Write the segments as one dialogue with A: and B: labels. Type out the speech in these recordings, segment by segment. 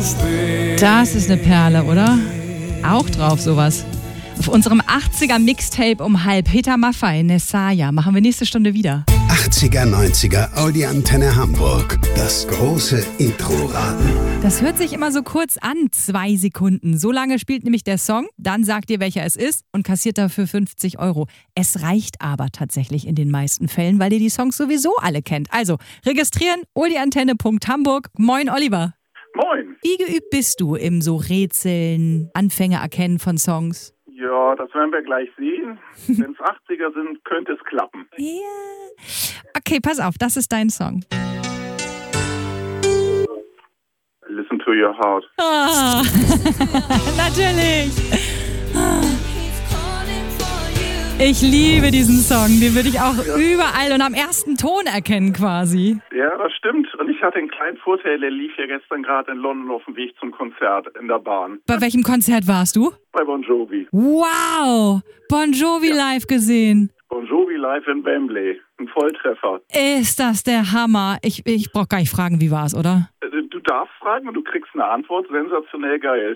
A: Das ist eine Perle, oder? Auch drauf sowas. Auf unserem 80er Mixtape um halb. Peter Maffay, Nessaya. Machen wir nächste Stunde wieder.
B: 80er, 90er, Audi Antenne Hamburg. Das große Intro-Raten.
A: Das hört sich immer so kurz an, 2 Sekunden. So lange spielt nämlich der Song, dann sagt ihr, welcher es ist und kassiert dafür 50 €. Es reicht aber tatsächlich in den meisten Fällen, weil ihr die Songs sowieso alle kennt. Also registrieren, oldiantenne.hamburg. Moin Oliver.
C: Moin.
A: Wie geübt bist du im so Rätseln, Anfänge erkennen von Songs?
C: Ja, das werden wir gleich sehen. Wenn es 80er sind, könnte es klappen.
A: Ja. Okay, pass auf, das ist dein Song.
C: Listen to your heart.
A: Ah, natürlich. Ich liebe diesen Song, den würde ich auch überall und am ersten Ton erkennen quasi.
C: Ja, das stimmt. Und ich hatte einen kleinen Vorteil, der lief ja gestern gerade in London auf dem Weg zum Konzert in der Bahn.
A: Bei welchem Konzert warst du?
C: Bei Bon Jovi.
A: Wow, Bon Jovi live gesehen.
C: Bon Jovi live in Wembley. Ein Volltreffer.
A: Ist das der Hammer. Ich brauch gar nicht fragen, wie war's, oder?
C: Du darfst fragen und du kriegst eine Antwort. Sensationell geil.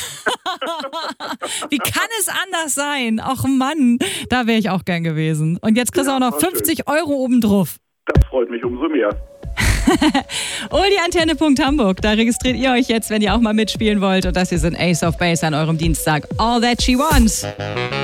A: Wie kann es anders sein? Ach Mann, da wäre ich auch gern gewesen. Und jetzt kriegst du auch noch 50 € obendrauf.
C: Das freut mich umso mehr.
A: oldiantenne.hamburg, da registriert ihr euch jetzt, wenn ihr auch mal mitspielen wollt. Und das hier sind Ace of Base an eurem Dienstag. All That She Wants.